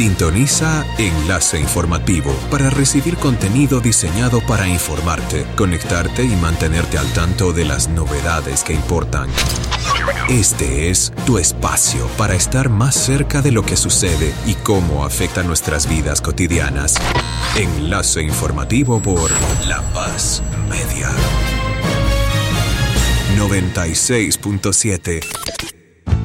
Sintoniza Enlace Informativo para recibir contenido diseñado para informarte, conectarte y mantenerte al tanto de las novedades que importan. Este es tu espacio para estar más cerca de lo que sucede y cómo afecta nuestras vidas cotidianas. Enlace Informativo por La Paz Media 96.7.